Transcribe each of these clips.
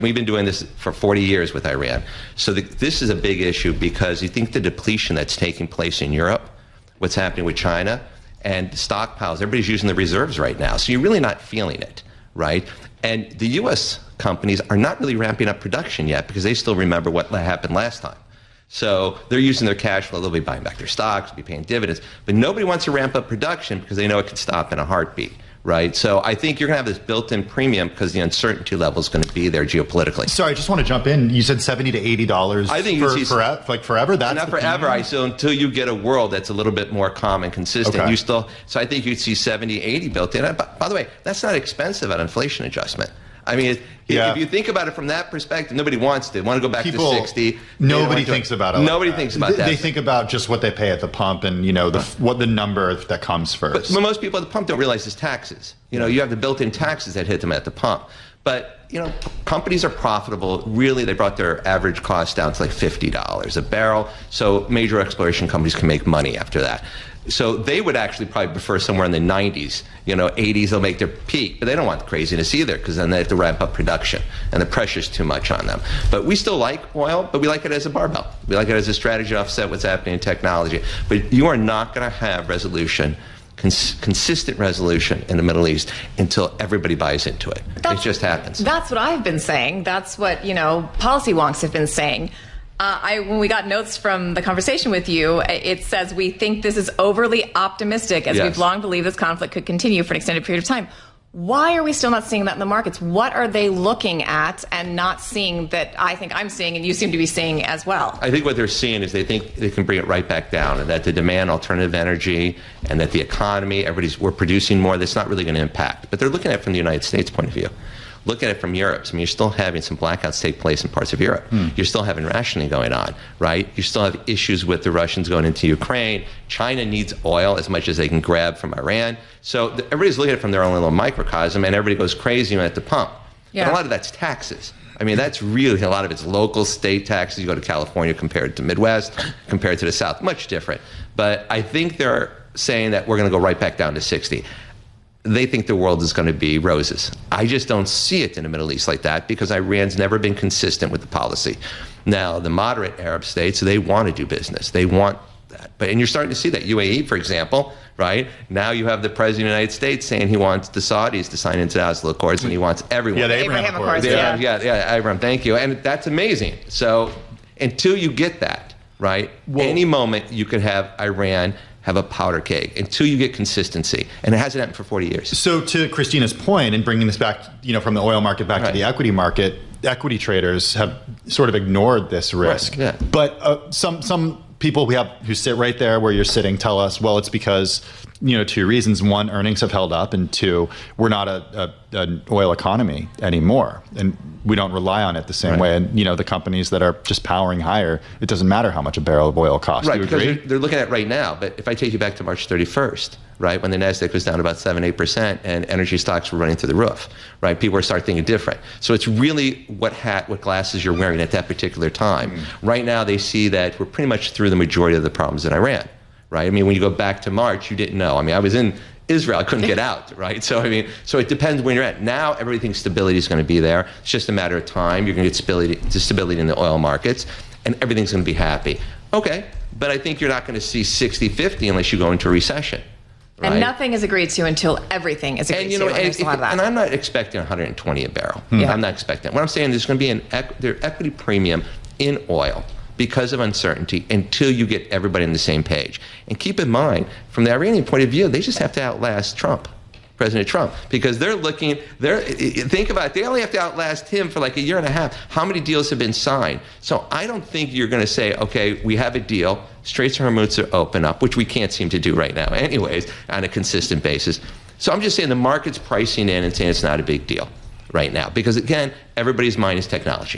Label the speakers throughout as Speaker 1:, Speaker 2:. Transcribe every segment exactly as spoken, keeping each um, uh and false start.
Speaker 1: We've been doing this for forty years with Iran. So the, this is a big issue because you think the depletion that's taking place in Europe, what's happening with China, and stockpiles, everybody's using the reserves right now. So you're really not feeling it, right? And the U S companies are not really ramping up production yet because they still remember what happened last time. So they're using their cash flow. They'll be buying back their stocks, be paying dividends. But nobody wants to ramp up production because they know it could stop in a heartbeat. Right, so I think you're going to have this built-in premium because the uncertainty level is going to be there geopolitically.
Speaker 2: Sorry, I just want to jump in. You said seventy to eighty dollars.
Speaker 1: I think
Speaker 2: for,
Speaker 1: you see
Speaker 2: for, like forever. That's
Speaker 1: not forever. I so until you get a world that's a little bit more calm and consistent.
Speaker 2: Okay.
Speaker 1: You still. So I think you'd see seventy, eighty built in. By, by the way, that's not expensive at inflation adjustment. I mean, if,
Speaker 2: yeah.
Speaker 1: if you think about it from that perspective, nobody wants to. They want to go back
Speaker 2: People,
Speaker 1: to sixty.
Speaker 2: Nobody thinks to, about it.
Speaker 1: Nobody
Speaker 2: like
Speaker 1: thinks
Speaker 2: that.
Speaker 1: about that.
Speaker 2: They think about just what they pay at the pump and, you know, the, what the number that comes first.
Speaker 1: But, but most people at the pump don't realize it's taxes. You know, you have the built-in taxes that hit them at the pump. But, you know, companies are profitable. Really, they brought their average cost down to like fifty dollars a barrel. So major exploration companies can make money after that. So they would actually probably prefer somewhere in the nineties, you know, eighties, they'll make their peak. But they don't want the craziness either because then they have to ramp up production and the pressure's too much on them. But we still like oil, but we like it as a barbell. We like it as a strategy to offset what's happening in technology. But you are not going to have resolution, cons- consistent resolution in the Middle East until everybody buys into it. That's, it just happens.
Speaker 3: That's what I've been saying. That's what, you know, policy wonks have been saying. Uh, I, when we got notes from the conversation with you, it says we think this is overly optimistic as
Speaker 1: yes.
Speaker 3: we've long believed this conflict could continue for an extended period of time. Why are we still not seeing that in the markets? What are they looking at and not seeing that I think I'm seeing and you seem to be seeing as well?
Speaker 1: I think what they're seeing is they think they can bring it right back down and that the demand alternative energy and that the economy, everybody's, we're producing more, that's not really going to impact. But they're looking at it from the United States point of view. Look at it from Europe. I mean, you're still having some blackouts take place in parts of Europe. Mm. You're still having rationing going on, right? You still have issues with the Russians going into Ukraine. China needs oil as much as they can grab from Iran. So the, everybody's looking at it from their own little microcosm, and everybody goes crazy at the pump. Yeah. But a lot of that's taxes. I mean, that's really, a lot of it's local state taxes. You go to California compared to Midwest, compared to the South, much different. But I think they're saying that we're going to go right back down to sixty. They think the world is going to be roses. I just don't see it in the Middle East like that because Iran's never been consistent with the policy. Now, the moderate Arab states, they want to do business. They want that. But, and you're starting to see that. U A E, for example, right? Now you have the President of the United States saying he wants the Saudis to sign into the Oslo Accords and he wants everyone.
Speaker 2: Yeah, the Abraham,
Speaker 3: Abraham
Speaker 2: Accords.
Speaker 3: Accords.
Speaker 1: Yeah, yeah, yeah, Abraham, thank you. And that's amazing. So until you get that, right, well, any moment you could have Iran have a powder keg until you get consistency. And it hasn't happened for forty years.
Speaker 2: So to Christina's point, and bringing this back, you know, from the oil market back right. to the equity market, equity traders have sort of ignored this risk.
Speaker 1: Right. Yeah.
Speaker 2: But uh, some some people we have who sit right there where you're sitting tell us, well, it's because, you know, two reasons. One, earnings have held up, and two, we're not a, a an oil economy anymore, and we don't rely on it the same right. way. And, you know, the companies that are just powering higher, it doesn't matter how much a barrel of oil costs.
Speaker 1: Right,
Speaker 2: Do you
Speaker 1: because
Speaker 2: agree?
Speaker 1: they're, they're looking at it right now. But if I take you back to March thirty-first, right, when the NASDAQ was down about seven, eight percent and energy stocks were running through the roof, right, people were starting thinking different. So it's really what hat, what glasses you're wearing at that particular time. Mm. Right now, they see that we're pretty much through the majority of the problems in Iran, right? I mean, when you go back to March, you didn't know. I mean, I was in Israel, I couldn't get out, right? So, I mean, so it depends when you're at. Now, everybody thinks stability is going to be there. It's just a matter of time. You're going to get stability, stability in the oil markets, and everything's going to be happy. Okay, but I think you're not going to see sixty fifty unless you go into a recession. Right?
Speaker 3: And nothing is agreed to until everything is agreed
Speaker 1: and, you know,
Speaker 3: to.
Speaker 1: And,
Speaker 3: and,
Speaker 1: if, and I'm not expecting one hundred twenty a barrel.
Speaker 3: Hmm. Yeah.
Speaker 1: I'm not expecting. What I'm saying is there's going to be an equ- their equity premium in oil because of uncertainty until you get everybody on the same page. And keep in mind, from the Iranian point of view, they just have to outlast Trump, President Trump, because they're looking, they're, think about it, they only have to outlast him for like a year and a half. How many deals have been signed? So I don't think you're going to say, okay, we have a deal, Straits of Hormuz are open up, which we can't seem to do right now anyways, on a consistent basis. So I'm just saying the market's pricing in and saying it's not a big deal right now, because again, everybody's mind is technology.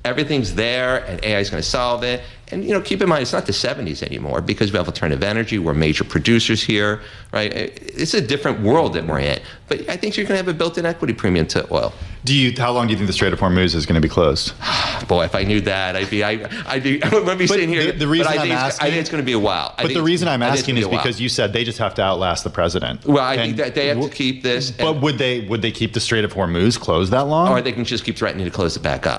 Speaker 1: Everything's there, and A I is going to solve it. And, you know, keep in mind, it's not the seventies anymore because we have alternative energy. We're major producers here, right? It's a different world that we're in. But I think you're going to have a built-in equity premium to oil.
Speaker 2: Do you? How long do you think the Strait of Hormuz is going to be closed?
Speaker 1: Boy, if I knew that, I'd be, I, I'd be, I wouldn't be sitting here.
Speaker 2: The, the reason
Speaker 1: but I
Speaker 2: I'm
Speaker 1: think
Speaker 2: asking,
Speaker 1: I think it's going to be a while. I
Speaker 2: But
Speaker 1: think
Speaker 2: the reason I'm
Speaker 1: I think
Speaker 2: asking
Speaker 1: it's
Speaker 2: is
Speaker 1: gonna be a while.
Speaker 2: because you said they just have to outlast the president.
Speaker 1: Well, I
Speaker 2: And
Speaker 1: think that they have to keep this.
Speaker 2: But
Speaker 1: and,
Speaker 2: would they would they keep the Strait of Hormuz closed that long?
Speaker 1: or they can just keep threatening to close it back up.